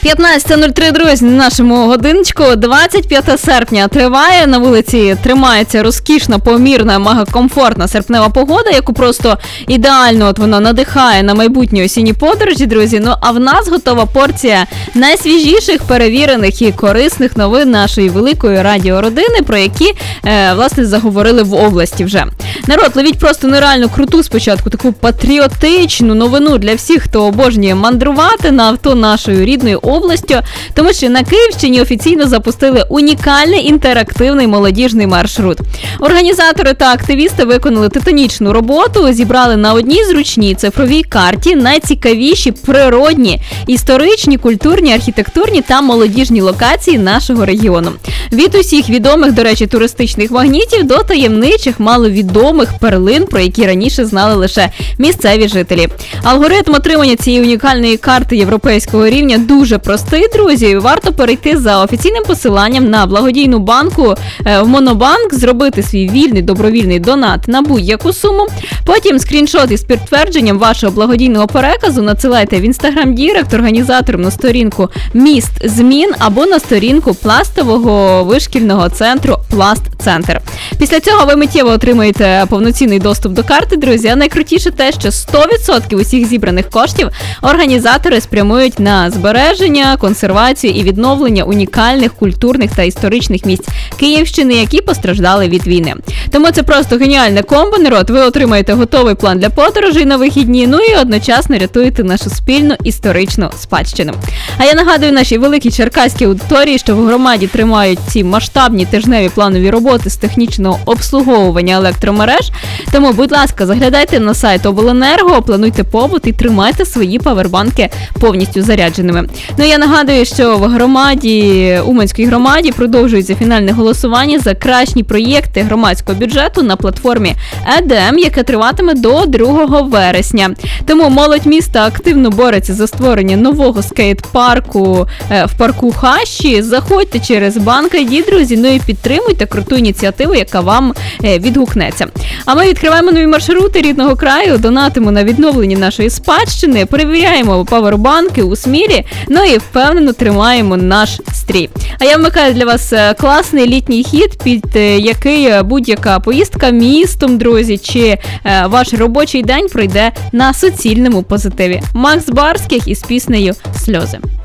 15:03, друзі, на нашому годиночку. 25 серпня триває. На вулиці тримається розкішна, помірна, мегакомфортна серпнева погода, яку просто ідеально от вона надихає на майбутні осінні подорожі, друзі. Ну, а в нас готова порція найсвіжіших, перевірених і корисних новин нашої великої радіородини, про які, власне, заговорили в області вже. Народ, ловіть просто нереально круту спочатку таку патріотичну новину для всіх, хто обожнює мандрувати на авто нашою рідною областю, тому що на Київщині офіційно запустили унікальний інтерактивний молодіжний маршрут. Організатори та активісти виконали титанічну роботу, зібрали на одній зручній цифровій карті найцікавіші природні, історичні, культурні, архітектурні та молодіжні локації нашого регіону. Від усіх відомих, до речі, туристичних магнітів до таємничих, маловідомих перлин, про які раніше знали лише місцеві жителі. Алгоритм отримання цієї унікальної карти європейського рівня дуже простий, друзі. Варто перейти за офіційним посиланням на благодійну банку в Монобанк, зробити свій вільний добровільний донат на будь-яку суму. Потім скріншот із підтвердженням вашого благодійного переказу надсилайте в Instagram-дірект організаторам на сторінку «Міст змін» або на сторінку пластового вишкільного центру «Пласт-центр». Після цього ви миттєво отримаєте повноцінний доступ до карти, друзі. А найкрутіше те, що 100% усіх зібраних коштів організатори спрямують на збереження, консервацію і відновлення унікальних культурних та історичних місць Київщини, які постраждали від війни. Тому це просто геніальне комбо, народ. Ви отримаєте готовий план для подорожей на вихідні, ну і одночасно рятуєте нашу спільну історичну спадщину. А я нагадую нашій великій черкаській аудиторії, що в громаді тримають ці масштабні тижневі планові роботи з технічного обслуговування електромереж. Тому, будь ласка, заглядайте на сайт Обленерго, плануйте побут і тримайте свої павербанки повністю зарядженими. Ну, я нагадую, що в громаді, Уманській громаді продовжується фінальне голосування за кращі проєкти громадського бюджету на платформі ЕДМ, яке триватиме до 2 вересня. Тому молодь міста активно бореться за створення нового скейт-парку в парку Хащі. Заходьте через банк ID, друзі, ну і підтримуйте круту ініціативу, яка вам відгукнеться. А ми відкриваємо нові маршрути рідного краю, донатимо на відновлення нашої спадщини, перевіряємо павербанки у Смілі, ну і впевнено тримаємо наш стрій. А я вмикаю для вас класний літній хіт, під який будь-яка поїздка містом, друзі, чи ваш робочий день пройде на суцільному позитиві. Макс Барських із піснею «Сльози».